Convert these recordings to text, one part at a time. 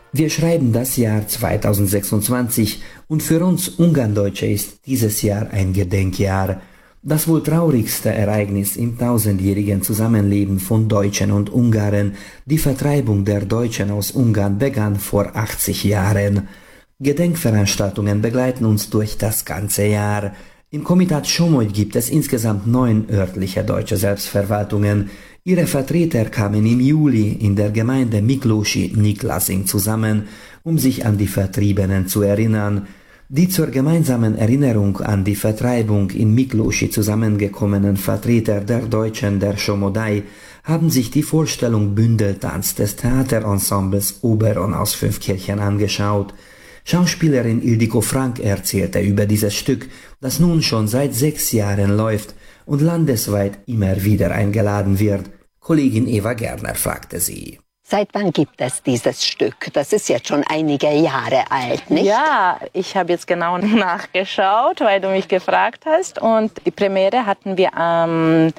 Wir schreiben das Jahr 2026 und für uns Ungarndeutsche ist dieses Jahr ein Gedenkjahr. Das wohl traurigste Ereignis im tausendjährigen Zusammenleben von Deutschen und Ungarn, die Vertreibung der Deutschen aus Ungarn, begann vor 80 Jahren. Gedenkveranstaltungen begleiten uns durch das ganze Jahr. Im Komitat Somogy gibt es insgesamt 9 örtliche deutsche Selbstverwaltungen. Ihre Vertreter kamen im Juli in der Gemeinde Miklósi-Nyíklászin zusammen, um sich an die Vertriebenen zu erinnern. Die zur gemeinsamen Erinnerung an die Vertreibung in Miklósi zusammengekommenen Vertreter der Deutschen der Somogy haben sich die Vorstellung Bündeltanz des Theaterensembles Oberon aus Fünfkirchen angeschaut. Schauspielerin Ildikó Frank erzählte über dieses Stück, das nun schon seit 6 Jahren läuft und landesweit immer wieder eingeladen wird. Kollegin Eva Gerner fragte sie. Seit wann gibt es dieses Stück? Das ist jetzt schon einige Jahre alt, nicht? Ja, ich habe jetzt genau nachgeschaut, weil du mich gefragt hast. Und die Premiere hatten wir am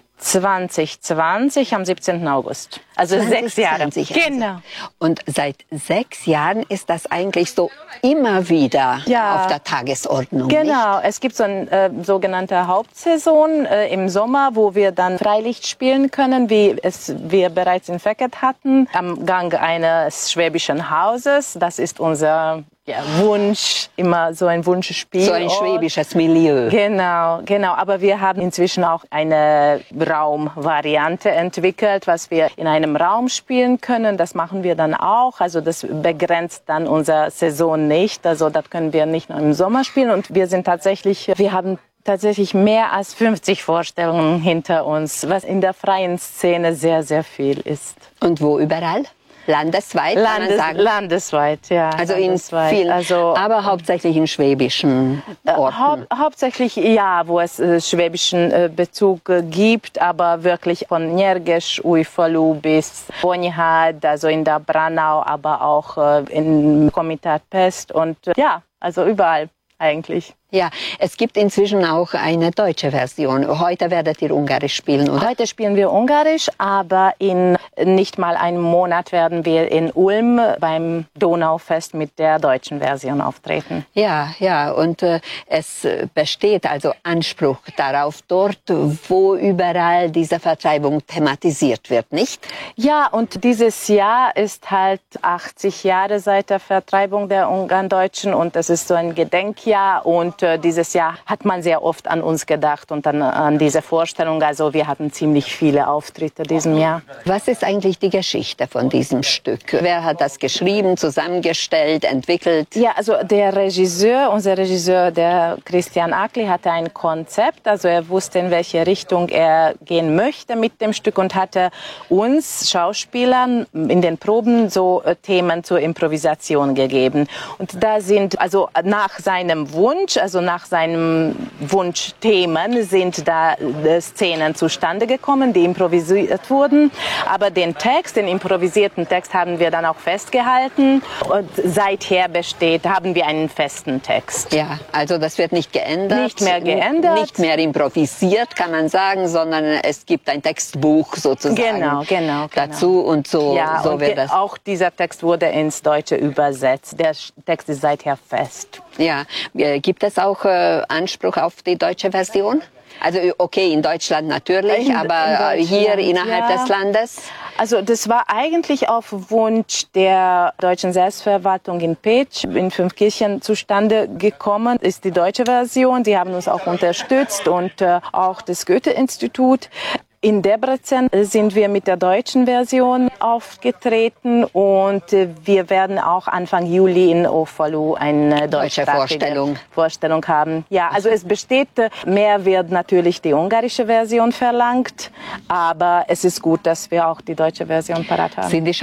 2020, am 17. August. Also 6 Jahre. Genau. Und seit 6 Jahren ist das eigentlich so immer wieder auf der Tagesordnung. Genau. Nicht? Es gibt so eine sogenannte Hauptsaison im Sommer, wo wir dann Freilicht spielen können, wie es wir bereits in Fekete hatten, am Gang eines schwäbischen Hauses. Das ist unser Wunsch, immer so ein Wunschspiel. So ein schwäbisches Milieu. Genau, genau. Aber wir haben inzwischen auch eine Raumvariante entwickelt, was wir in einem Raum spielen können. Das machen wir dann auch. Also das begrenzt dann unsere Saison nicht. Also das können wir nicht nur im Sommer spielen. Und wir haben tatsächlich mehr als 50 Vorstellungen hinter uns, was in der freien Szene sehr, sehr viel ist. Und wo überall? Landesweit, kann man sagen? Landesweit, ja. Also landesweit. In vielen, aber hauptsächlich in schwäbischen Orten. Hauptsächlich, ja, wo es schwäbischen Bezug gibt, aber wirklich von Nyerges, Újfalu bis Bonyhad, also in der Braunau, aber auch im Komitat Pest und ja, also überall eigentlich. Ja, es gibt inzwischen auch eine deutsche Version. Heute werdet ihr Ungarisch spielen, oder? Heute spielen wir Ungarisch, aber in nicht mal einem Monat werden wir in Ulm beim Donaufest mit der deutschen Version auftreten. Ja, ja, und es besteht also Anspruch darauf, dort, wo überall diese Vertreibung thematisiert wird, nicht? Ja, und dieses Jahr ist halt 80 Jahre seit der Vertreibung der Ungarndeutschen und es ist so ein Gedenkjahr und dieses Jahr hat man sehr oft an uns gedacht und an diese Vorstellung. Also wir hatten ziemlich viele Auftritte diesem Jahr. Was ist eigentlich die Geschichte von diesem Stück? Wer hat das geschrieben, zusammengestellt, entwickelt? Ja, also unser Regisseur, der Christian Akli, hatte ein Konzept. Also er wusste, in welche Richtung er gehen möchte mit dem Stück und hatte uns Schauspielern in den Proben so Themen zur Improvisation gegeben. Und da sind also nach seinem Wunsch, also nach seinem Wunschthemen sind da Szenen zustande gekommen, die improvisiert wurden. Aber den improvisierten Text haben wir dann auch festgehalten. Und seither haben wir einen festen Text. Ja, also das wird nicht geändert. Nicht mehr geändert. Nicht mehr improvisiert, kann man sagen, sondern es gibt ein Textbuch sozusagen genau. dazu und so, ja, so und wird das. Auch dieser Text wurde ins Deutsche übersetzt. Der Text ist seither fest. Ja, gibt es auch Anspruch auf die deutsche Version? Also okay, in Deutschland natürlich, aber hier innerhalb des Landes? Also das war eigentlich auf Wunsch der deutschen Selbstverwaltung in Pécs, in Fünfkirchen zustande gekommen, ist die deutsche Version. Sie haben uns auch unterstützt und auch das Goethe-Institut. In Debrecen sind wir mit der deutschen Version aufgetreten und wir werden auch Anfang Juli in Újfalu eine deutsche Vorstellung haben. Ja, also es besteht, mehr wird natürlich die ungarische Version verlangt, aber es ist gut, dass wir auch die deutsche Version parat haben.